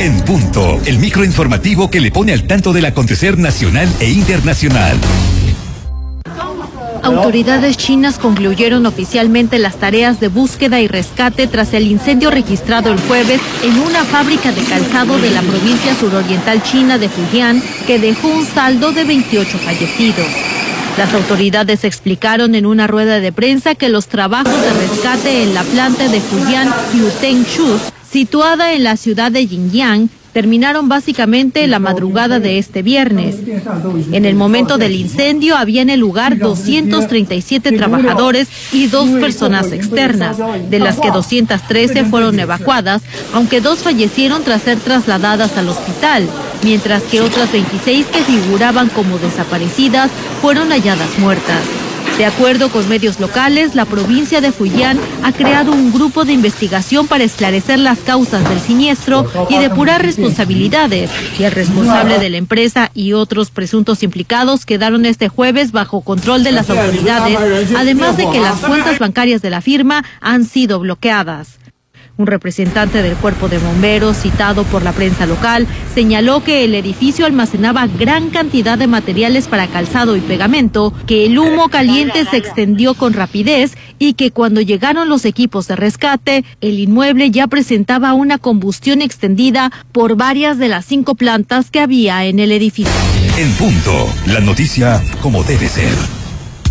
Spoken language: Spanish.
En punto, el microinformativo que le pone al tanto del acontecer nacional e internacional. Autoridades chinas concluyeron oficialmente las tareas de búsqueda y rescate tras el incendio registrado el jueves en una fábrica de calzado de la provincia suroriental china de Fujian, que dejó un saldo de 28 fallecidos. Las autoridades explicaron en una rueda de prensa que los trabajos de rescate en la planta de Fujian Yuteng Shoes, situada en la ciudad de Jinjiang, terminaron básicamente la madrugada de este viernes. En el momento del incendio había en el lugar 237 trabajadores y 2 personas externas, de las que 213 fueron evacuadas, aunque 2 fallecieron tras ser trasladadas al hospital, mientras que otras 26 que figuraban como desaparecidas fueron halladas muertas. De acuerdo con medios locales, la provincia de Fujian ha creado un grupo de investigación para esclarecer las causas del siniestro y depurar responsabilidades, y el responsable de la empresa y otros presuntos implicados quedaron este jueves bajo control de las autoridades, además de que las cuentas bancarias de la firma han sido bloqueadas. Un representante del cuerpo de bomberos, citado por la prensa local, señaló que el edificio almacenaba gran cantidad de materiales para calzado y pegamento, que el humo caliente se extendió con rapidez y que cuando llegaron los equipos de rescate, el inmueble ya presentaba una combustión extendida por varias de las 5 plantas que había en el edificio. En punto, la noticia como debe ser.